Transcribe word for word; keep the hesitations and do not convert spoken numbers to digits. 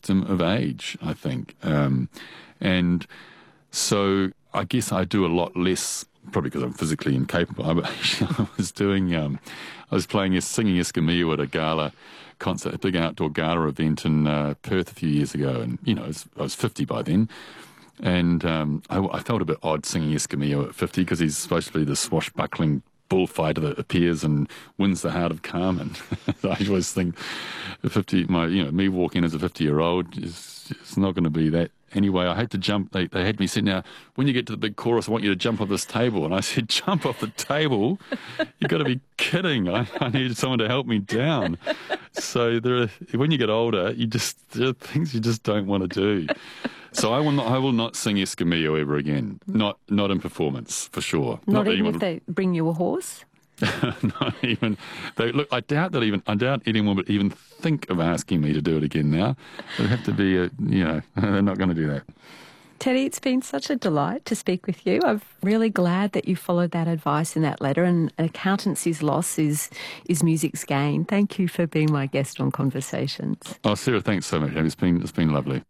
system of age, I think. Um, and so I guess I do a lot less, probably because I'm physically incapable. I, actually, I was doing, um, I was playing, singing Escamillo at a gala concert, a big outdoor gala event in uh, Perth a few years ago. And, you know, I was, I was fifty by then. And um, I, I felt a bit odd singing Escamillo at fifty because he's supposed to be the swashbuckling bullfighter that appears and wins the heart of Carmen. I always think the fifty, my, you know, me walking as a fifty-year-old is it's not going to be that. Anyway, I had to jump. They, they had me sit now. When you get to the big chorus, I want you to jump off this table. And I said, jump off the table? You've got to be kidding. I, I needed someone to help me down. So there are, when you get older, you just there are things you just don't want to do. So I will not. I will not sing Escamillo ever again. Not not in performance, for sure. Not, not even anyone... if they bring you a horse. Not even. They, look, I doubt that even. I doubt anyone would even think of asking me to do it again now. It'd have to be a. You know, they're not going to do that. Teddy, it's been such a delight to speak with you. I'm really glad that you followed that advice in that letter, and accountancy's loss is is music's gain. Thank you for being my guest on Conversations. Oh, Sarah, thanks so much. It's been it's been lovely.